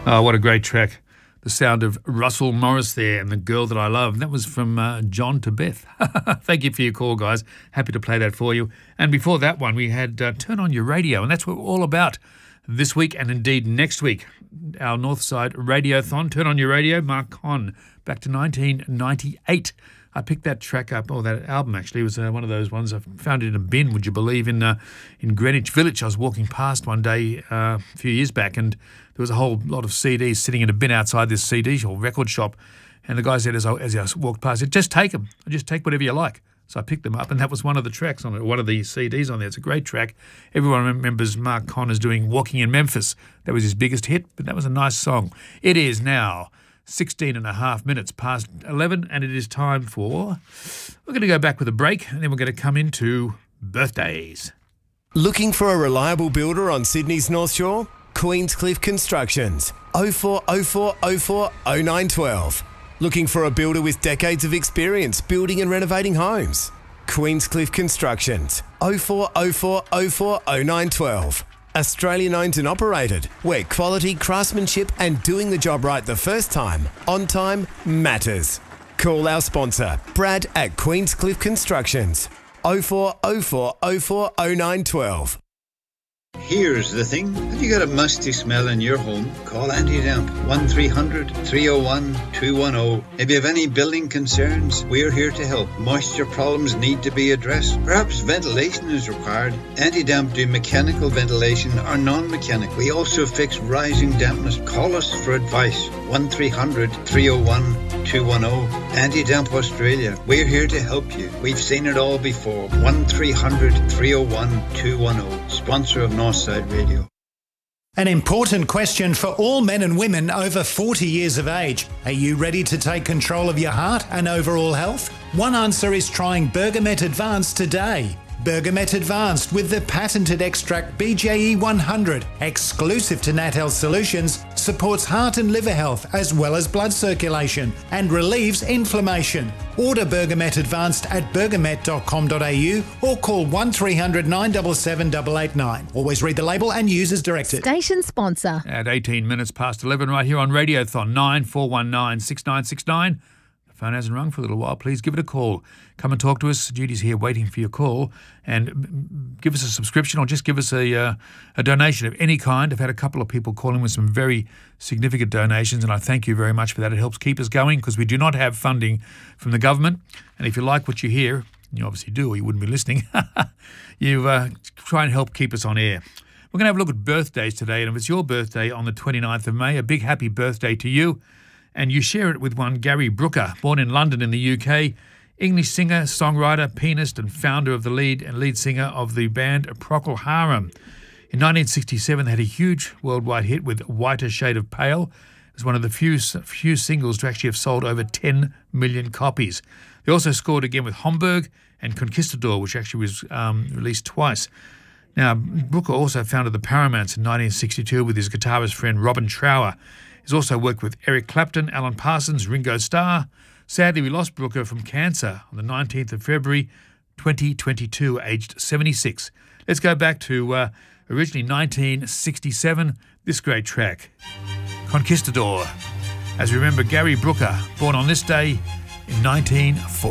Oh, what a great track. The sound of Russell Morris there and The Girl That I Love. That was from John to Beth. Thank you for your call, guys. Happy to play that for you. And before that one, we had Turn On Your Radio, and that's what we're all about this week and indeed next week. Our Northside Radiothon, Turn On Your Radio, Mark Conn, back to 1998. I picked that track up, or that album actually. It was one of those ones. I found it in a bin, would you believe, in Greenwich Village. I was walking past one day a few years back, and there was a whole lot of CDs sitting in a bin outside this CD or record shop. And the guy said, as I walked past, he said, just take them. Just take whatever you like. So I picked them up, and that was one of the tracks on it, one of the CDs on there. It's a great track. Everyone remembers Mark Conn as doing Walking in Memphis. That was his biggest hit, but that was a nice song. It is now 16 and a half minutes past 11, and it is time for... We're going to go back with a break, and then we're going to come into birthdays. Looking for a reliable builder on Sydney's North Shore? Queenscliff Constructions. 0404 04 0912. Looking for a builder with decades of experience building and renovating homes? Queenscliff Constructions. 0404 04 0912. Australian owned and operated, where quality, craftsmanship and doing the job right the first time, on time, matters. Call our sponsor, Brad at Queenscliff Constructions. 0404 04 0912. Here's the thing. Have you got a musty smell in your home? Call Anti-Damp 1300 301 210. If you have any building concerns, we're here to help. Moisture problems need to be addressed. Perhaps ventilation is required. Anti-Damp do mechanical ventilation or non-mechanical. We also fix rising dampness. Call us for advice. 1300 301 210. Anti-Damp Australia. We're here to help you. We've seen it all before. 1300 301 210. Sponsor of Northside Radio. An important question for all men and women over 40 years of age. Are you ready to take control of your heart and overall health? One answer is trying Bergamet Advanced today. Bergamet Advanced with the patented extract BJE 100, exclusive to Nat Health Solutions, supports heart and liver health as well as blood circulation and relieves inflammation. Order Bergamet Advanced at bergamet.com.au or call 1300 977 889. Always read the label and use as directed. Station sponsor. At 18 minutes past 11 right here on Radiothon, 9419 6969. Phone hasn't rung for a little while. Please give it a call. Come and talk to us. Judy's here waiting for your call. And give us a subscription or just give us a donation of any kind. I've had a couple of people calling with some very significant donations, and I thank you very much for that. It helps keep us going because we do not have funding from the government. And if you like what you hear, and you obviously do or you wouldn't be listening, you try and help keep us on air. We're going to have a look at birthdays today, and if it's your birthday on the 29th of May, a big happy birthday to you. And you share it with one Gary Brooker, born in London in the UK, English singer, songwriter, pianist and founder of the lead singer of the band Procol Harum. In 1967, they had a huge worldwide hit with Whiter Shade of Pale. It was one of the few singles to actually have sold over 10 million copies. They also scored again with Homburg and Conquistador, which actually was released twice. Now, Brooker also founded the Paramounts in 1962 with his guitarist friend Robin Trower. He's also worked with Eric Clapton, Alan Parsons, Ringo Starr. Sadly, we lost Brooker from cancer on the 19th of February 2022, aged 76. Let's go back to originally 1967, this great track, Conquistador. As we remember, Gary Brooker, born on this day in 1940.